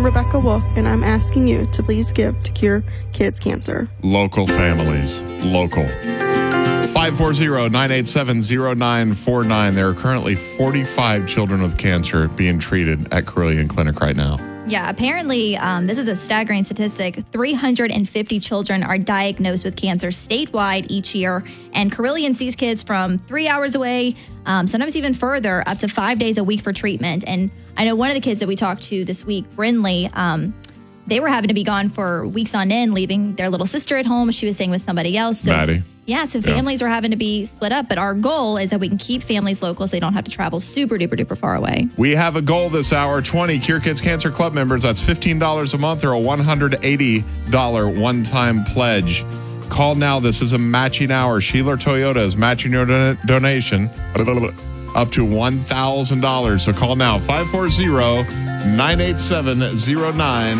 Rebecca Wolf, and I'm asking you to please give to Cure Kids Cancer. Local families. Local. 540-987-0949. There are currently 45 children with cancer being treated at Carilion Clinic right now. Yeah, apparently, this is a staggering statistic. 350 children are diagnosed with cancer statewide each year, and Carilion sees kids from 3 hours away, sometimes even further, up to 5 days a week for treatment. And I know one of the kids that we talked to this week, Brinley, they were having to be gone for weeks on end, leaving their little sister at home. She was staying with somebody else. So, Maddie. Yeah, so families are having to be split up. But our goal is that we can keep families local so they don't have to travel super duper duper far away. We have a goal this hour, 20 Cure Kids Cancer Club members. That's $15 a month or a $180 one-time pledge. Call now. This is a matching hour. Sheeler Toyota is matching your donation up to $1,000. So call now, 540-987-0949.